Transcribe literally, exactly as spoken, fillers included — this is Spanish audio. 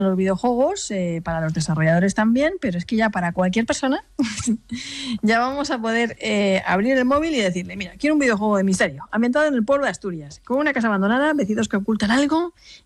los videojuegos, eh, para los desarrolladores también, pero es que ya para cualquier persona ya vamos a poder eh, abrir el móvil y decirle, mira, quiero un videojuego de misterio, ambientado en el pueblo de Asturias, con una casa abandonada, vecinos que ocultan algo